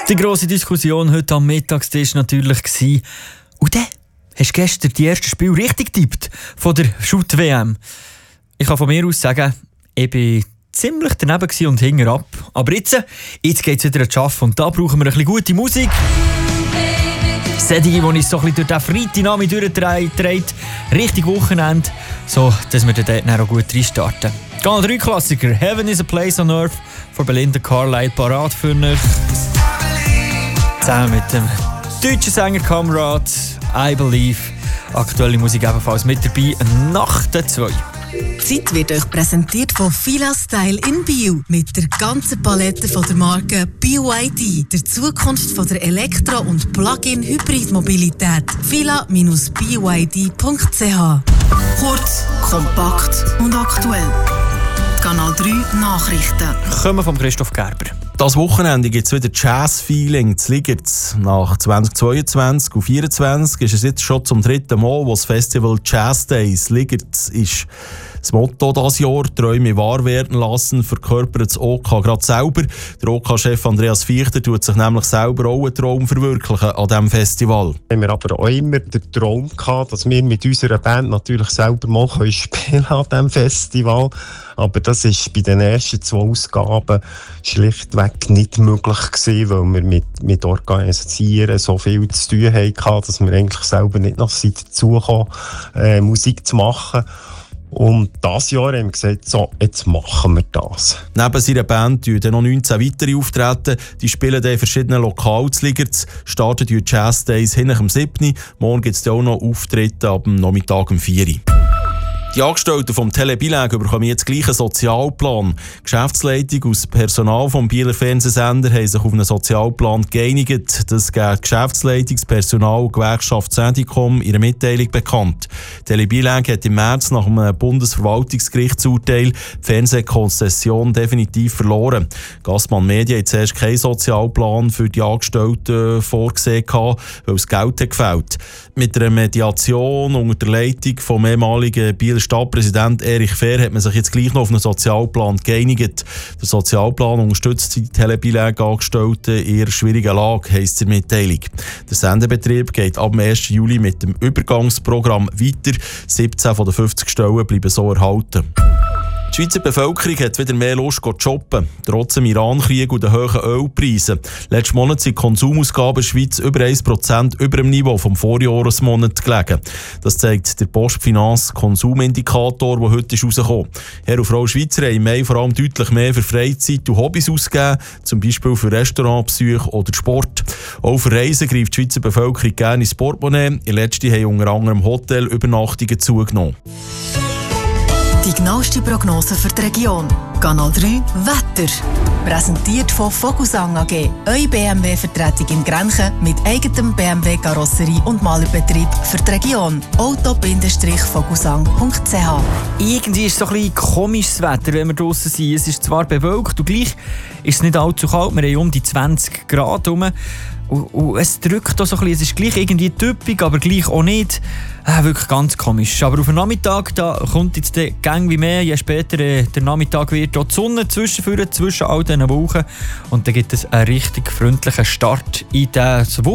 Die grosse Diskussion heute am Mittagstisch natürlich gewesen. Und dann hast du gestern die ersten Spiele richtig getippt von der Shoot-WM. Ich kann von mir aus sagen, ich war ziemlich daneben und hinten ab. Aber jetzt geht es wieder an die Arbeit und da brauchen wir ein bisschen gute Musik. Sättige, die uns so ein bisschen durch den Freitagnachmittag durchdreht, richtig Wochenende, so dass wir dann auch gut reinstarten. Kanal 3 Klassiker, Heaven is a Place on Earth von Belinda Carlisle parat für euch. Zusammen mit dem deutschen Sänger Kamerad, I Believe. Aktuelle Musik ebenfalls mit dabei, nach den 2. Die Zeit wird euch präsentiert von Fila Style in Bio. Mit der ganzen Palette von der Marke BYD. Der Zukunft von der Elektro- und Plug-in-Hybrid-Mobilität. fila-byd.ch. Kurz, kompakt und aktuell. Kanal 3 Nachrichten. Kommen von Christoph Gerber. Das Wochenende gibt es wieder Jazz-Feeling zu Ligerz. Nach 2022 und 2024 ist es jetzt schon zum 3. Mal, wo das Festival Jazz Days Ligerz ist. Das Motto dieses Jahr, Träume wahr werden lassen, verkörpert das OK gerade selber. Der OK-Chef Andreas Fichter tut sich nämlich selber auch einen Traum verwirklichen an diesem Festival. Wir haben aber auch immer den Traum gehabt, dass wir mit unserer Band natürlich selber mal spielen an diesem Festival. Aber das war bei den ersten 2 Ausgaben schlichtweg nicht möglich gewesen, weil wir mit Organisieren so viel zu tun hatten, dass wir eigentlich selber nicht noch dazu kamen, Musik zu machen. Und dieses Jahr haben wir gesagt, so, jetzt machen wir das. Neben seiner Band treten noch 19 weitere Auftreten. Die spielen in verschiedenen Lokalen zu Ligerz. Starten die Jazz Days hinten am 7. Morgen gibt es auch noch Auftritte ab dem Nachmittag um 4. Die Angestellten vom Telebilag bekommen jetzt gleich einen Sozialplan. Die Geschäftsleitung aus Personal vom Bieler Fernsehsender haben sich auf einen Sozialplan geeinigt. Das gibt Geschäftsleitung, das Personal und Gewerkschaft Syndicom ihre Mitteilung bekannt. Telebilag hat im März nach einem Bundesverwaltungsgerichtsurteil die Fernsehkonzession definitiv verloren. Gassmann Media hat zuerst keinen Sozialplan für die Angestellten vorgesehen, weil das Geld hat gefehlt. Mit einer Mediation unter der Leitung vom ehemaligen Bieler Stadtpräsident Erich Fehr hat man sich jetzt gleich noch auf einen Sozialplan geeinigt. Der Sozialplan unterstützt die Telebilag-Angestellten in ihrer schwierigen Lage, heisst in der Mitteilung. Der Sendebetrieb geht ab dem 1. Juli mit dem Übergangsprogramm weiter. 17 von den 50 Stellen bleiben so erhalten. Die Schweizer Bevölkerung hat wieder mehr Lust zu shoppen, trotz dem Iran-Krieg und den hohen Ölpreisen. Letzten Monat sind die Konsumausgaben in der Schweiz über 1% über dem Niveau vom Vorjahresmonat gelegen. Das zeigt der Postfinanz-Konsumindikator, der heute rausgekommen ist. Herr und Frau Schweizer haben im Mai vor allem deutlich mehr für Freizeit und Hobbys ausgegeben, zum Beispiel für Restaurantbesuche oder Sport. Auch für Reisen greift die Schweizer Bevölkerung gerne ins Portemonnaie. In letzter haben unter anderem Hotelübernachtungen zugenommen. Die genaueste Prognose für die Region. Kanal 3 Wetter. Präsentiert von Vogelsang AG. Eure BMW-Vertretung in Grenchen mit eigenem BMW-Karosserie- und Malerbetrieb für die Region. auto-vogelsang.ch. Irgendwie ist es so ein bisschen komisches Wetter, wenn wir draussen sind. Es ist zwar bewölkt und gleich ist es nicht allzu kalt. Wir haben um die 20 Grad herum. Und es drückt auch so ein bisschen. Es ist gleich irgendwie typisch, aber gleich auch nicht. Wirklich ganz komisch. Aber auf den Nachmittag da kommt jetzt der Gang wie mehr. Je später der Nachmittag wird, auch die Sonne zwischen all diesen Wolken. Und dann gibt es einen richtig freundlichen Start in diese Woche.